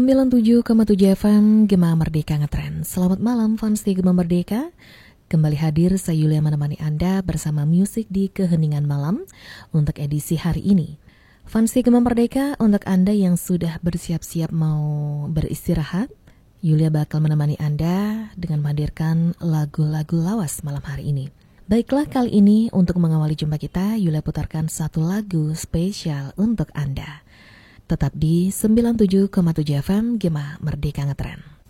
97,7 FM Gema Merdeka Ngetren. Selamat malam fans di Gema Merdeka. Kembali hadir saya Yulia menemani Anda bersama musik di keheningan malam untuk edisi hari ini. Fans di Gema Merdeka, untuk Anda yang sudah bersiap-siap mau beristirahat, Yulia bakal menemani Anda dengan menghadirkan lagu-lagu lawas malam hari ini. Baiklah, kali ini untuk mengawali jumpa kita, Yulia putarkan satu lagu spesial untuk Anda. Tetap di 97,7 FM Gema Merdeka Ngetren.